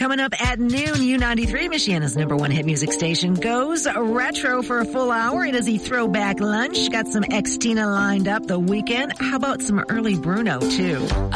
Coming up at noon, U93, Michiana's #1 hit music station, goes retro for a full hour. It is a throwback lunch. Got some ex-Tina lined up the weekend. How about some early Bruno, too?